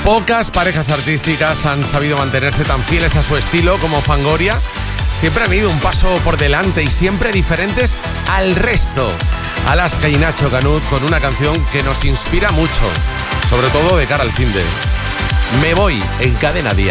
Pocas parejas artísticas han sabido mantenerse tan fieles a su estilo como Fangoria. Siempre han ido un paso por delante y siempre diferentes al resto. Alaska y Nacho Canut con una canción que nos inspira mucho, sobre todo de cara al finde. Me voy en Cadena Día.